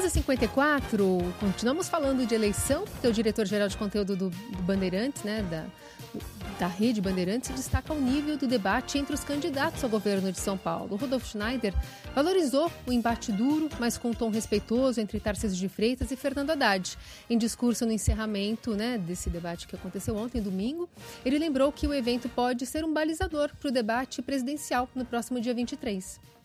11h54, continuamos falando de eleição, porque o diretor-geral de conteúdo do Bandeirantes, né, da Rede Bandeirantes, destaca o nível do debate entre os candidatos ao governo de São Paulo. O Rodolfo Schneider valorizou o embate duro, mas com um tom respeitoso entre Tarcísio de Freitas e Fernando Haddad. Em discurso no encerramento, né, desse debate que aconteceu ontem, domingo, ele lembrou que o evento pode ser um balizador para o debate presidencial no próximo dia 23.